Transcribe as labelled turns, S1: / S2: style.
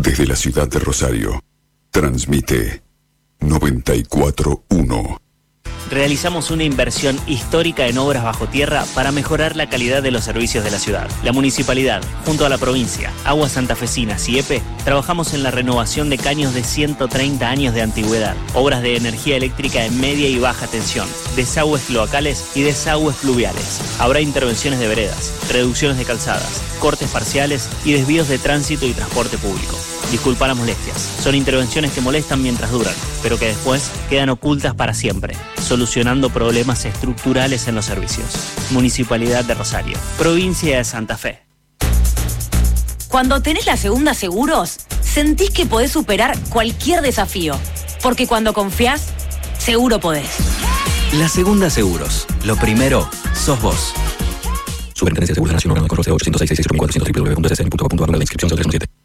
S1: Desde la ciudad de Rosario, transmite 94.1.
S2: Realizamos una inversión histórica en obras bajo tierra para mejorar la calidad de los servicios de la ciudad. La municipalidad, junto a la provincia, Aguas Santafesinas y EPE, trabajamos en la renovación de caños de 130 años de antigüedad, obras de energía eléctrica en media y baja tensión, desagües cloacales y desagües pluviales. Habrá intervenciones de veredas, reducciones de calzadas, cortes parciales y desvíos de tránsito y transporte público. Disculpa las molestias, son intervenciones que molestan mientras duran, pero que después quedan ocultas para siempre, solucionando problemas estructurales en los servicios. Municipalidad de Rosario, provincia de Santa Fe.
S3: Cuando tenés la Segunda Seguros, sentís que podés superar cualquier desafío, porque cuando confiás, seguro podés.
S4: La Segunda Seguros, lo primero sos vos. Superintendencia de Seguros de la Nación, 806 664 www.ccn.gov.ar, la inscripción 0317.